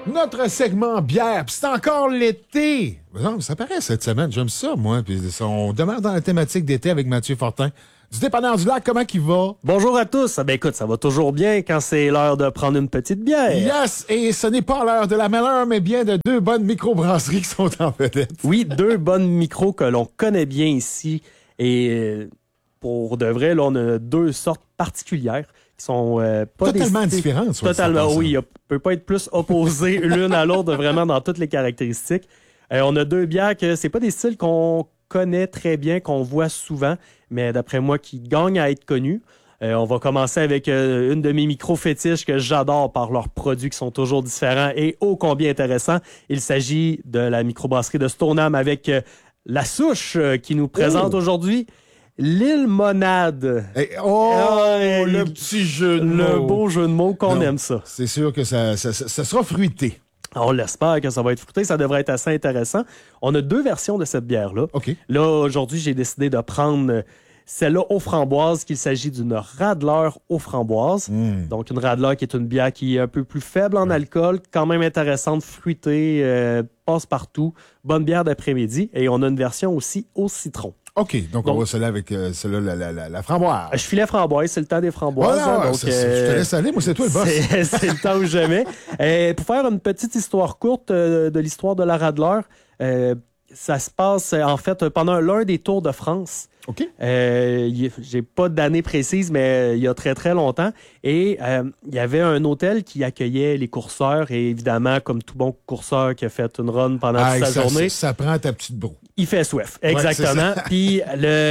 Notre segment bière, puis c'est encore l'été. Non, ça paraît cette semaine, j'aime ça, moi. Puis on demeure dans la thématique d'été avec Mathieu Fortin. Du Dépanneur du Lac, comment qu'il va? Bonjour à tous. Ben écoute, ça va toujours bien quand c'est l'heure de prendre une petite bière. Yes! Et ce n'est pas l'heure de la meilleure, mais bien de deux bonnes microbrasseries qui sont en vedette. Oui, deux bonnes micros que l'on connaît bien ici. Et pour de vrai, là, on a deux sortes particulières qui sont pas totalement différentes. Totalement, oui. On peut pas être plus opposées l'une à l'autre vraiment dans toutes les caractéristiques. On a deux bières que c'est pas des styles qu'on connaît très bien, qu'on voit souvent, mais d'après moi, qui gagnent à être connus. On va commencer avec une de mes micros fétiches que j'adore par leurs produits qui sont toujours différents et ô combien intéressants. Il s'agit de la microbrasserie de Stoneham avec La Souche qui nous présente aujourd'hui l'Île Monade. Le petit jeu de mots. Le beau jeu de mots qu'on aime ça. C'est sûr que ça sera fruité. On l'espère que ça va être fruité, ça devrait être assez intéressant. On a deux versions de cette bière-là. OK. Là, aujourd'hui, j'ai décidé de prendre celle-là aux framboises, qu'il s'agit d'une Radler aux framboises. Donc, une Radler qui est une bière qui est un peu plus faible en alcool, quand même intéressante, fruitée, passe partout. Bonne bière d'après-midi. Et on a une version aussi au citron. OK, donc on va celle-là avec la framboise. Je filais framboise, c'est le temps des framboises. Voilà, donc, je te laisse aller, moi c'est toi le boss. C'est le temps ou jamais. Pour faire une petite histoire courte de l'histoire de la Radler, ça se passe en fait pendant l'un des Tours de France. OK. J'ai pas d'année précise, mais il y a très, très longtemps. Et il y avait un hôtel qui accueillait les courseurs. Et évidemment, comme tout bon courseur qui a fait une run pendant toute sa journée... Ça prend ta petite broue. Il fait soif, exactement. Ouais, puis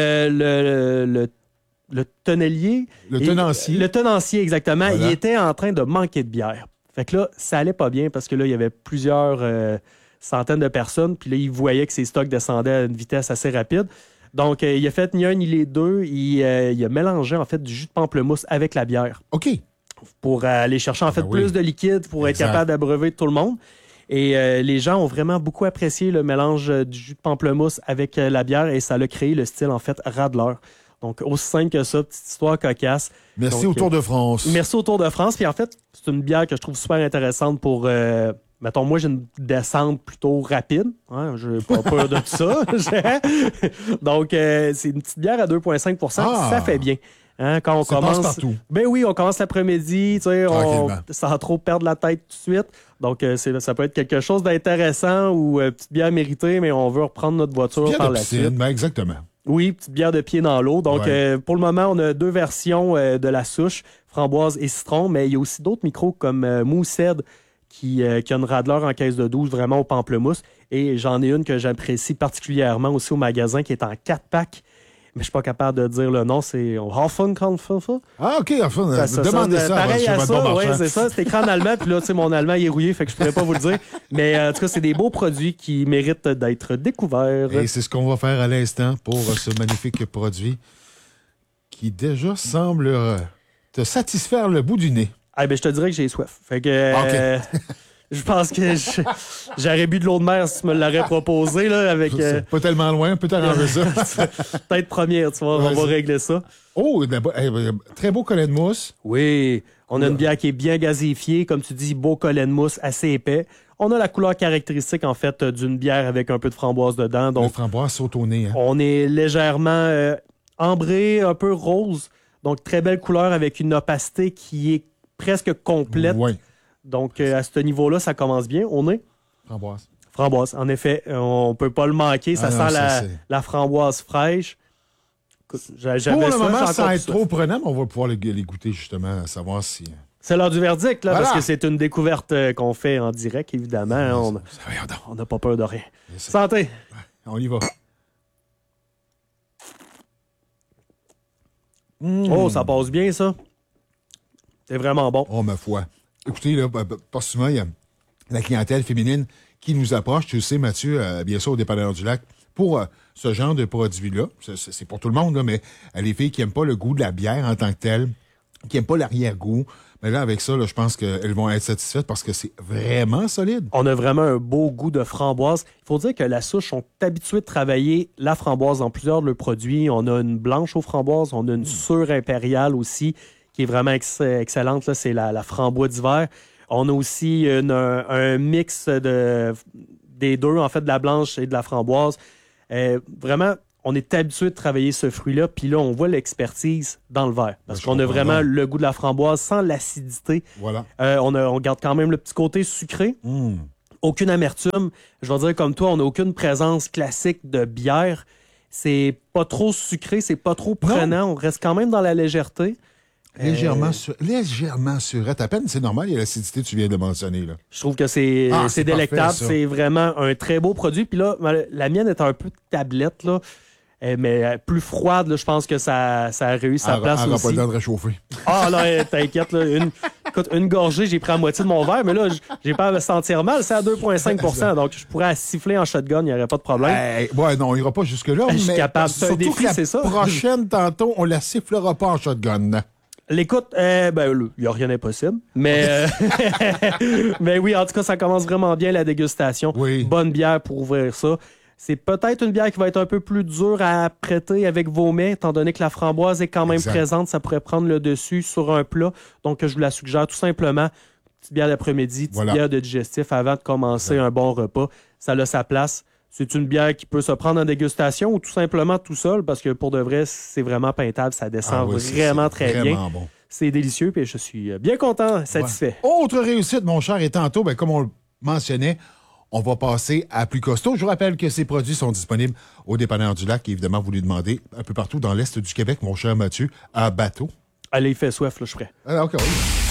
le tonnelier... Le tenancier. Le tenancier, exactement. Voilà. Il était en train de manquer de bière. Fait que là, ça allait pas bien parce que là, il y avait plusieurs centaines de personnes. Puis là, il voyait que ses stocks descendaient à une vitesse assez rapide. Donc, il a fait ni un ni les deux. Il a mélangé, en fait, du jus de pamplemousse avec la bière. OK. Pour aller chercher, en fait, plus de liquide pour être capable d'abreuver tout le monde. Et les gens ont vraiment beaucoup apprécié le mélange du jus de pamplemousse avec la bière et ça a créé le style, en fait, Radler. Donc, aussi simple que ça, petite histoire cocasse. Merci au Tour de France. Merci au Tour de France. Puis en fait, c'est une bière que je trouve super intéressante pour... mettons, moi, j'ai une descente plutôt rapide. Hein, je n'ai pas peur de tout ça. Donc, c'est une petite bière à 2,5 %. Ça fait bien. Hein, quand on commence, passe partout. Ben oui, on commence l'après-midi, tu sais, sans trop perdre la tête tout de suite. Donc, ça peut être quelque chose d'intéressant ou petite bière méritée, mais on veut reprendre notre voiture par la suite. Ben exactement. Oui, petite bière de pied dans l'eau. Donc, pour le moment, on a deux versions de la souche, framboise et citron, mais il y a aussi d'autres micros comme Moosehead qui a une Radler en caisse de 12 vraiment au pamplemousse. Et j'en ai une que j'apprécie particulièrement aussi au magasin qui est en 4-pack. Mais je suis pas capable de dire le nom, c'est Hoffen Konfuffe. Ah, OK, enfin, demandez ça. Pareil à ça, oui, c'est ça. C'est écrit en allemand, puis là, tu sais, mon allemand il est rouillé, fait que je pourrais pas vous le dire. Mais en tout cas, c'est des beaux produits qui méritent d'être découverts. Et c'est ce qu'on va faire à l'instant pour ce magnifique produit qui déjà semble te satisfaire le bout du nez. Ah, ben, je te dirais que j'ai soif. Fait que. Je pense que j'aurais bu de l'eau de mer si tu me l'aurais proposé. Là, avec, pas tellement loin, peut arranger ça. Peut-être première, tu vois, on va régler ça. Oh, très beau collet de mousse. Oui, on a une bière qui est bien gazéifiée, comme tu dis, beau collet de mousse, assez épais. On a la couleur caractéristique, en fait, d'une bière avec un peu de framboise dedans. Donc, le framboise saute au nez. Hein. On est légèrement ambré, un peu rose. Donc, très belle couleur avec une opacité qui est presque complète. Oui. Donc, à ce niveau-là, ça commence bien. On est? Framboise. Framboise, en effet. On peut pas le manquer. Ça sent la framboise fraîche. Pour le moment, sans être trop prenant, on va pouvoir les goûter, justement, savoir si... C'est l'heure du verdict, là, parce que c'est une découverte qu'on fait en direct, évidemment. On n'a pas peur de rien. Santé! On y va. Oh, ça passe bien, ça. C'est vraiment bon. Oh, ma foi. Écoutez, là, pas souvent, il y a la clientèle féminine qui nous approche. Tu le sais, Mathieu, bien sûr, au Dépanneur du Lac, pour ce genre de produit-là. C'est pour tout le monde, là, mais les filles qui n'aiment pas le goût de la bière en tant que telle, qui n'aiment pas l'arrière-goût, mais là, avec ça, là, je pense qu'elles vont être satisfaites parce que c'est vraiment solide. On a vraiment un beau goût de framboise. Il faut dire que la souche sont habitués de travailler la framboise dans plusieurs de leurs produits. On a une blanche aux framboises, on a une sûre impériale aussi, qui est vraiment excellente. Là, c'est la framboise d'hiver. On a aussi un mix des deux, en fait, de la blanche et de la framboise. Vraiment, on est habitué de travailler ce fruit-là, puis là, on voit l'expertise dans le verre. Parce qu'on a vraiment le goût de la framboise sans l'acidité. Voilà. On garde quand même le petit côté sucré. Aucune amertume. Je vais dire comme toi, on n'a aucune présence classique de bière. C'est pas trop sucré, c'est pas trop prenant. On reste quand même dans la légèreté. Légèrement surette. À peine, c'est normal, il y a l'acidité que tu viens de mentionner. Là. Je trouve que c'est délectable. Parfait, c'est vraiment un très beau produit. Puis là, la mienne est un peu de tablette, là. Mais plus froide, là, je pense que ça a réussi sa place elle aussi. pas le temps de réchauffer. Ah là, t'inquiète, là, une gorgée, j'ai pris la moitié de mon verre, mais là, j'ai pas à me sentir mal, c'est à 2,5 %, donc je pourrais siffler en shotgun, il n'y aurait pas de problème. Ouais, non, on ira pas jusque-là, Je suis mais capable. C'est un surtout défi, que la c'est ça. prochaine, tantôt, on la sifflera pas en shotgun. L'écoute, il n'y a rien d'impossible. Mais, mais oui, en tout cas, ça commence vraiment bien la dégustation. Oui. Bonne bière pour ouvrir ça. C'est peut-être une bière qui va être un peu plus dure à prêter avec vos mets, étant donné que la framboise est quand même présente. Ça pourrait prendre le dessus sur un plat. Donc, je vous la suggère tout simplement. Petite bière d'après-midi, petite bière de digestif avant de commencer un bon repas. Ça a sa place. C'est une bière qui peut se prendre en dégustation ou tout simplement tout seul, parce que pour de vrai, c'est vraiment peintable. Ça descend vraiment très bien. Bon. C'est délicieux, et je suis bien content, satisfait. Autre réussite, mon cher, et tantôt, comme on le mentionnait, on va passer à plus costaud. Je vous rappelle que ces produits sont disponibles au Dépanneur du Lac. Et évidemment, vous les demandez un peu partout dans l'Est du Québec, mon cher Mathieu, à bateau. Allez, il fait soif, là, je suis prêt. OK, oui.